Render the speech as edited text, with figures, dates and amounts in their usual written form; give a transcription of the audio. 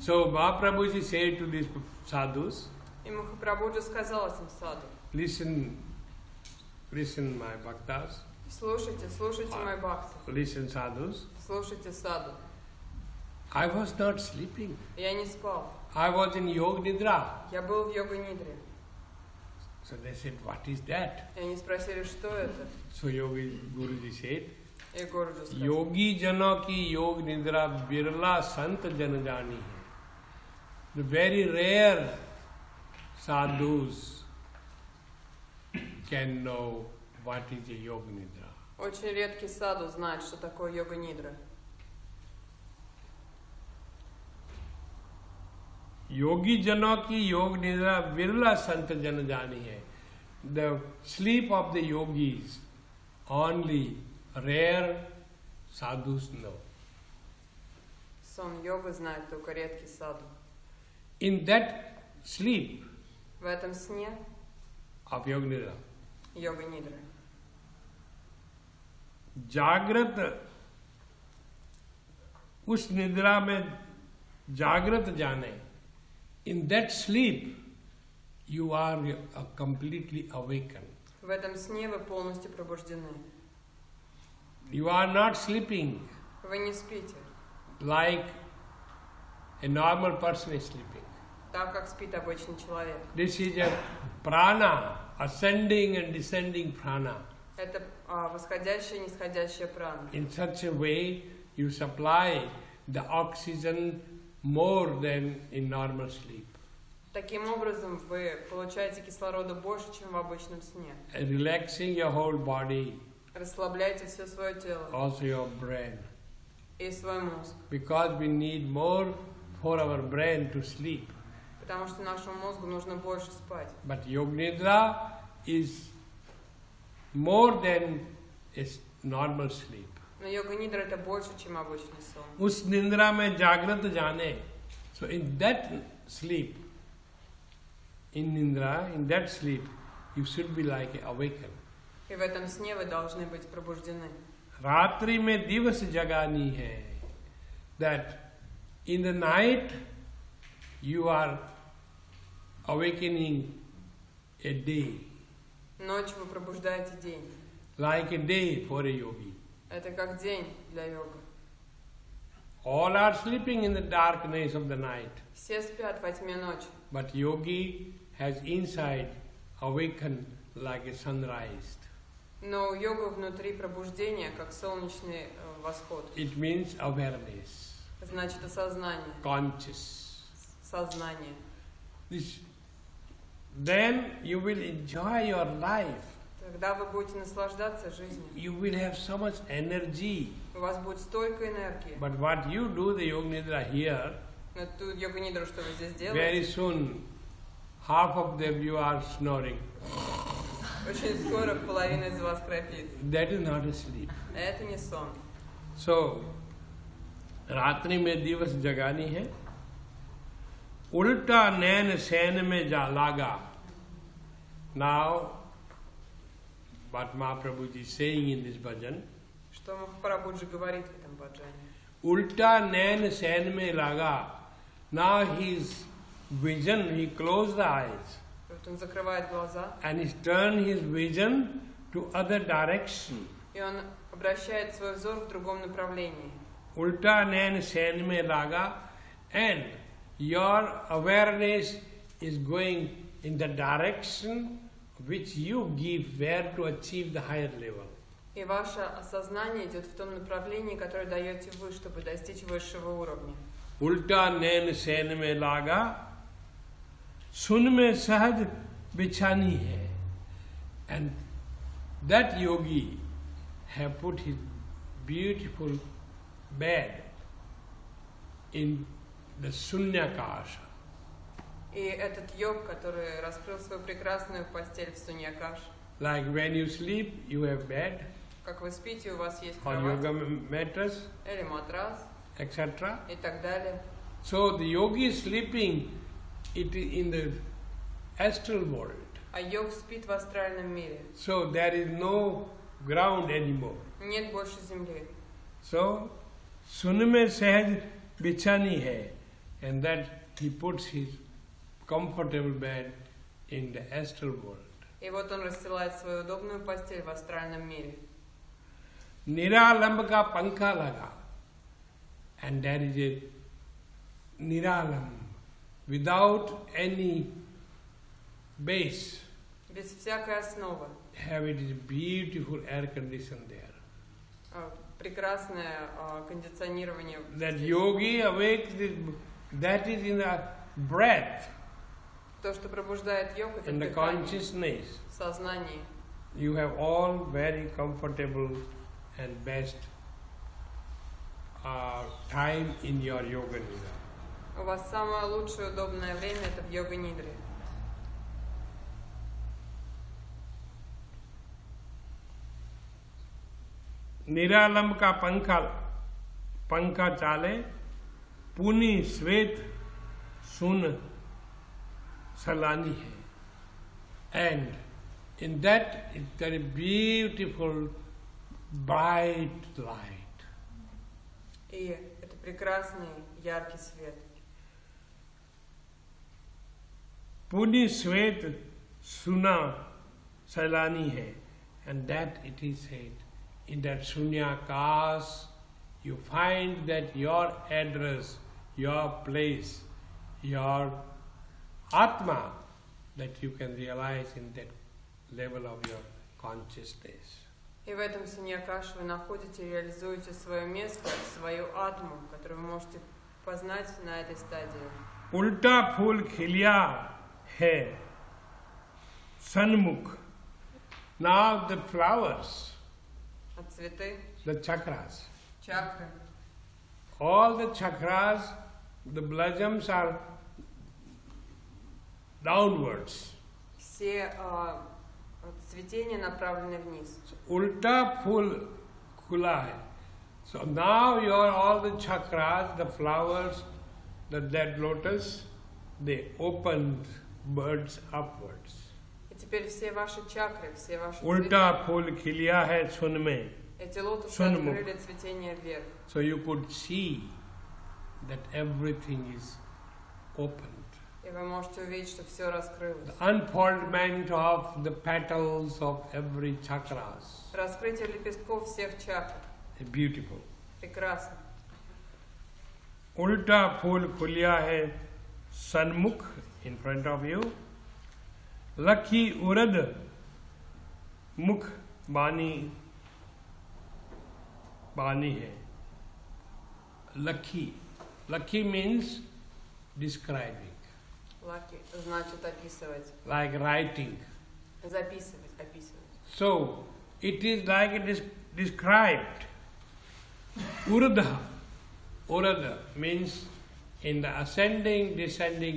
So Mahaprabhuji said to these sadhus, И Махапрабхуджи сказал этим саду: listen my bhaktas, слушайте мои бхакты, listen sadhus. слушайте саду. I was not sleeping. Я не спал. I was in Yoga Nidra. Я был в йога-нидре. So they said, what is that? И они спросили, что это? So Yogi Guruji said, И Гуруджи сказал: योगी जनों की योग निद्रा बिरला संत जन जानी है. The very rare sadhus can know what is a yoga nidra. Очень редкий саду знает, что такое йога-нидра. योगी जनों की योग निद्रा बिरला संत जन जानी है. The sleep of the yogis only rare sadhus know. Сон йога знает только редкий саду. In that sleep В этом сне of yoga nidra, йога-нидры, जागृत उस निद्रा में जागृत जाने, in that sleep you are completely awakened. в этом сне вы полностью пробуждены. You are not sleeping Вы не спите, like a normal person is sleeping. так как спит обычный человек. This is a prana, ascending and descending prana. Это восходящая и нисходящая прана. In such a way you supply the oxygen more than in normal sleep. Таким образом, вы получаете кислорода больше, чем в обычном сне. Relaxing your whole body, Расслабляете все свое тело also your brain. и свой мозг. Because we need more for our brain to sleep. Потому что нашему мозгу нужно больше спать. But Yoga Nidra is more than a normal sleep. Но йога-нидра это больше, чем обычный сон. उस निंद्रा में जागृत जाने. So in that sleep, in Nindra, in that sleep, you should be like awakened. И в этом сне вы должны быть пробуждены. रात्रि में दिवस जगानी है. That in the night you are awakening a day, Ночью вы пробуждаете день. like a day for a yogi. Это как день для йога. All are sleeping in the darkness of the night, Все спят во тьме ночи. but yogi has inside awakened like a sunrise. Но у йога внутри пробуждение, как солнечный восход. It means awareness, Значит, осознание, conscious. сознание. Then you will enjoy your life. Тогда вы будете наслаждаться жизнью. You will have so much energy. У вас будет столько энергии. But what you do, the Yoga Nidra here, Но ту йога-нидру, что вы здесь very делаете, soon, half of them you are snoring. очень скоро половина из вас храпит. That is not a sleep. Это не сон. So, रात्रि में दिवस जगानी है. उल्टा नैन San में जा लागा. Now, what Mahaprabhuji is saying in this bhajan, Что Махапрабхуджи говорит в этом баджане? उल्टा नैन San में लागा. Now his vision, he closed the eyes Вот он закрывает глаза, and he turned his vision to other direction. и он обращает свой взор в другом направлении. Ulta nain sen mein laga, and your awareness is going in the direction which you give where to achieve the higher level. И ваше осознание идет в том направлении, которое даете вы, чтобы достичь высшего уровня. उल्टा नैन San में लागा, सुन में सहज बिछानी है. And that yogi have put his beautiful bed in the Sunyakasha. И этот йог, который раскрыл свою прекрасную постель в Суньякаш. Like when you sleep, you have bed Как вы спите, у вас есть or кровать yoga mattress, или матрас etc. и так далее. So the yogi is sleeping it in the astral world. А йог спит в астральном мире. So there is no ground anymore. Нет больше земли. So, sun mein sahaj bichani hai. and that he puts his comfortable bed in the astral world. И вот он расстилает свою удобную постель в астральном мире. Niralam ka pankha laga, and there is a Niralam without any base. Без всякой основы. Have it is beautiful air condition there. Прекрасное кондиционирование. That yogi awakes, that is in the breath. То, что пробуждает йогу, это in the consciousness. Сознание. You have all very comfortable and best time in your yoga nidra. У вас самое лучшее удобное время это в йога-нидре. निरालंब का पंखा चाले, पुनी श्वेत सुन सलानी है. And in that is very beautiful bright light. И это прекрасный яркий свет. पुनी श्वेत सुना सलानी है. And that it is said, in that Shunyakash, you find that your address, your place, your Atma, that you can realize in that level of your consciousness. И в этом Суньякаш вы находите, реализуете свое место, свою атму, которую вы можете познать на этой стадии. Ulta phul khilya hai sanmukh. Now the flowers, Цветы, the chakras. чакры. All the chakras, the blossoms are downwards. Все цветения направлены вниз. Ulta phul khula hai. So now all the chakras, the flowers, the dead lotus, they opened birds upwards. И теперь все ваши чакры, все ваши Ulta phul khilya hai sunme. эти лотосы открыли цветение вверх. So you could see that everything is opened. И вы можете увидеть, что все раскрылось. The unfoldment of the petals of every chakras. Раскрытие лепестков всех чакр. Beautiful. Прекрасно. Ulta phul khulya hai sanmukh in front of you. Lakhi urad mukh bani hai. Lakhi means describing. Лаки значит описывать. Like writing. Записывать, описывать. So, it is like it is described. Urada means in the ascending, descending